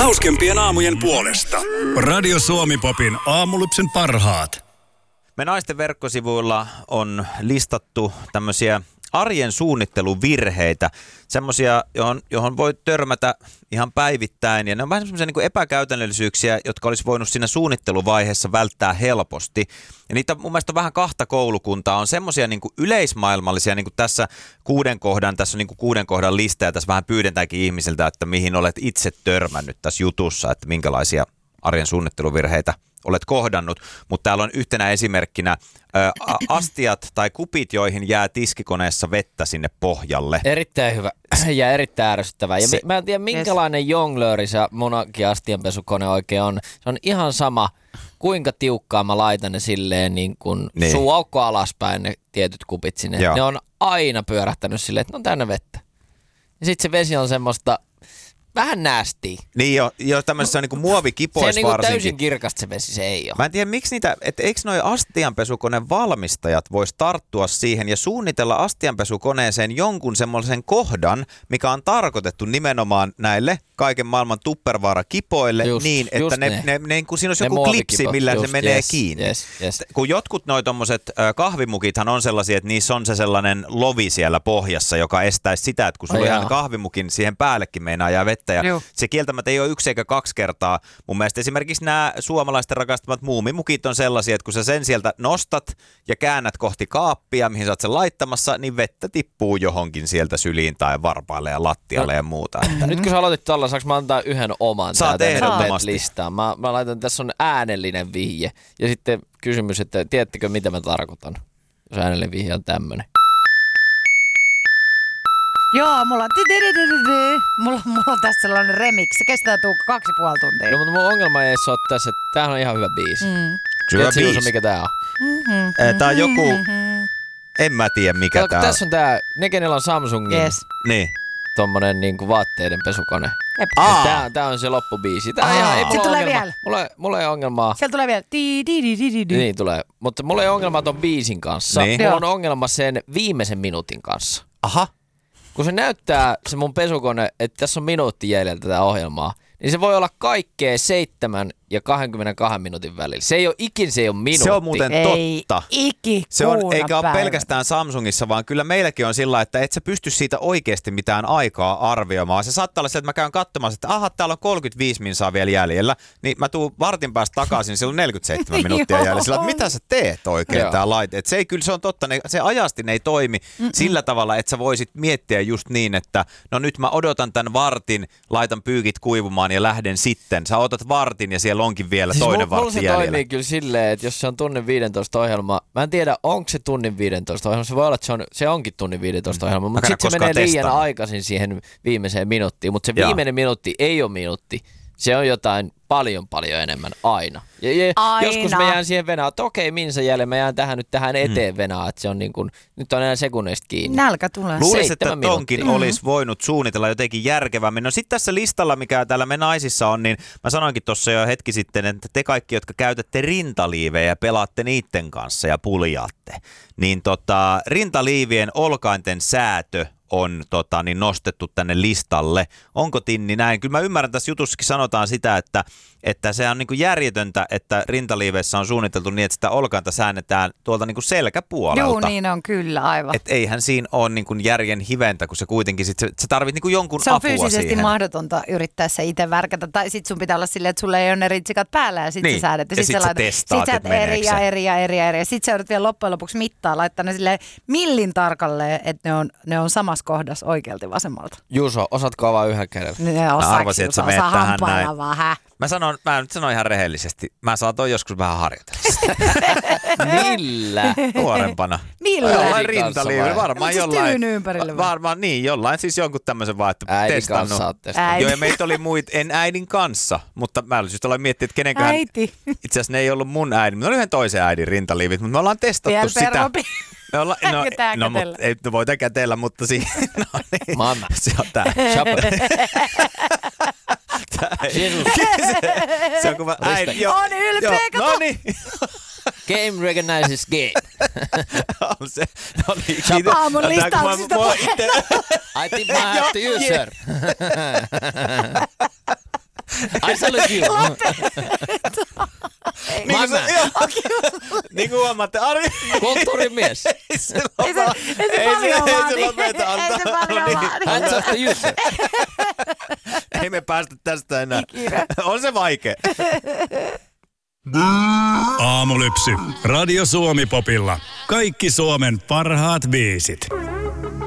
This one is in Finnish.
Hauskempien aamujen puolesta. Radio Suomi-popin aamulypsen parhaat. Me naisten verkkosivuilla on listattu tämmöisiä arjen suunnitteluvirheitä, semmoisia, johon voi törmätä ihan päivittäin. Ja ne on vähän semmoisia niin kuin epäkäytännöllisyyksiä, jotka olisi voinut siinä suunnitteluvaiheessa välttää helposti. Ja niitä mun mielestä on vähän kahta koulukuntaa. On semmoisia niin kuin yleismaailmallisia, niin kuin tässä tässä on niin kuin 6 kohdan lista, ja tässä vähän pyydetäänkin ihmisiltä, että mihin olet itse törmännyt tässä jutussa, että minkälaisia arjen suunnitteluvirheitä olet kohdannut, mutta täällä on yhtenä esimerkkinä astiat tai kupit, joihin jää tiskikoneessa vettä sinne pohjalle. Erittäin hyvä ja erittäin ärsyttävää. Ja mä en tiedä, minkälainen jonglööri se munankin astianpesukone oikein on. Se on ihan sama, kuinka tiukkaa mä laitan ne silleen niin kuin suuaukko alaspäin, ne tietyt kupit sinne. Joo. Ne on aina pyörähtänyt silleen, että ne on täynnä vettä. Ja sitten se vesi on semmoista vähän näästiä. Niin jo tämmöisessä niin kuin muovikipoissa varsinkin. Se on niin täysin kirkasta se vesi, se ei ole. Mä en tiedä, miksi eikö noi astianpesukoneen valmistajat vois tarttua siihen ja suunnitella astianpesukoneeseen jonkun semmoisen kohdan, mikä on tarkoitettu nimenomaan näille kaiken maailman tuppervaara-kipoille niin, että ne kun siinä olisi joku klipsi, millä se menee kiinni. Yes. Kun jotkut noi tommoset kahvimukithan on sellaisia, että niissä on se sellainen lovi siellä pohjassa, joka estäisi sitä, että kun sulla ihan kahvimukin siihen päällekin meinaa jää vettä. Ja se kieltämättä ei ole 1 eikä 2 kertaa. Mun mielestä esimerkiksi nämä suomalaisten rakastamat muumimukit on sellaisia, että kun sä sen sieltä nostat ja käännät kohti kaappia, mihin sä oot sen laittamassa, niin vettä tippuu johonkin sieltä syliin tai varpaille ja lattialle ja muuta. Nyt kun sä aloitit tuolla, saanko mä antaa yhden oman? Saat ehdottomasti. Listaan. Mä laitan, tässä on äänellinen vihje. Ja sitten kysymys, että tiedättekö mitä mä tarkoitan, jos äänellinen vihje on tämmönen. Joo, mulla on tässä sellainen remix. Se kestää 2,5 tuntia. No, mutta mun ongelma ei ole tässä, että tämähän on ihan hyvä biisi. Tiedätkö Juuso, mikä tää on? Tää on joku, en mä tiedä mikä tää on. Tässä on tää, ne kenellä on Samsungin, tommonen niinku vaatteiden pesukone. Tää on se loppubiisi. Tää ihan, ei mulla tulee vielä. Mulla ei ongelmaa. Sieltä tulee vielä. Niin tulee. Mutta mulla ei ongelmaa ton biisin kanssa. Niin. Mulla on ongelma sen viimeisen minuutin kanssa. Aha. Kun se näyttää, se mun pesukone, että tässä on minuutti jäljellä tätä ohjelmaa, niin se voi olla kaikkea 7 ja 22 minuutin välillä. Se ei ole minuutti. Se on muuten totta. Se on, eikä ole päivä. pelkästään Samsungissa, vaan kyllä meilläkin on sillä, että et sä pysty siitä oikeasti mitään aikaa arvioimaan. Se saattaa olla se, että mä käyn katsomaan, että täällä on 35 minsaa vielä jäljellä, niin mä tuun vartin päästä takaisin, silloin 47 minuuttia jäljellä. Sillä, että mitä sä teet oikein tää laite? Et se ei kyllä, se on totta, se ajasti ne ei toimi sillä tavalla, että sä voisit miettiä just niin, että no nyt mä odotan tämän vartin, laitan pyykit kuivumaan ja lähden sitten. Sä otat vartin ja siellä onkin vielä siis toinen vartti jäljellä. Mulla se toimii kyllä silleen, että jos se on tunnin 15 ohjelma, mä en tiedä onko se tunnin 15 ohjelma, se voi olla, että se onkin tunnin 15 ohjelma, mutta sitten se menee liian aikaisin siihen viimeiseen minuuttiin, mutta se viimeinen minuutti ei ole minuutti, se on jotain paljon enemmän aina. Ja joskus mä jään siihen venaan, että okei, minsa jälleen mä jään tähän eteen venaan, että se on niin kuin, nyt on enää sekunneista kiinni. Nälkä tulee. Luulisin, että tonkin olisi voinut suunnitella jotenkin järkevämmin. No sitten tässä listalla, mikä täällä me naisissa on, niin mä sanoinkin tuossa jo hetki sitten, että te kaikki, jotka käytätte rintaliivejä ja pelaatte niiden kanssa ja puljaatte, niin rintaliivien olkainten säätö on nostettu tänne listalle. Onko Tinni näin? Kyllä mä ymmärrän, tässä jutussakin sanotaan sitä, että se on niin kuin järjetöntä, että rintaliiveissä on suunniteltu niin, että sitä olkainta säännetään tuolta niin kuin selkäpuolelta. Joo, niin on kyllä, aivan. Että eihän siinä ole niin kuin järjen hiventä, kun se kuitenkin sit, se tarvitsee niin kuin jonkun apua siihen. Se on fyysisesti mahdotonta yrittää se itse värkätä. Tai sit sun pitää olla silleen, että sulla ei ole ne ritsikat päällä ja sit sä säädät. Ja sit sä testaat, että meneekö se. Eri. Ja sit sä joudut vielä loppujen lopuksi mittaa, laittaa ne silleen millin tarkalleen, että ne on samassa kohdassa oikealta vasemmalta. Juuso, osaatko avaa yhden kädellä? Mä arvasin, että sä menet tähän näin. Mä nyt sanon ihan rehellisesti. Mä saatoin joskus vähän harjoitella sitä. Millä? Nuorempana. Millä? Jollain rintaliivillä. Varmaan jollain. Ympärille varmaan niin, jollain siis jonkun tämmöisen vaan, että testannut. Joo, ja meitä oli en äidin kanssa, mutta mä just aloin miettiä, että kenenköhän. Äiti. Itse asiassa ne ei ollut mun äidin. Me oli yhden toisen äidin rintaliivit, mutta me ollaan testattu sitä. Mutta ei voida kätellä, mutta siinä. No niin. Mamma. Se on tää. Se on kuva äidin. On ylpeä, kato. No niin. Game recognizes game. On se. No niin. Aamun listauksista I think I have to use her. Niin kuin huomaatte, Ari... Kulttuurimies. Ei se paljon vaan. Ei me päästä tästä enää. On se vaikea. Aamulypsy. Radio Suomi Popilla. Kaikki Suomen parhaat biisit.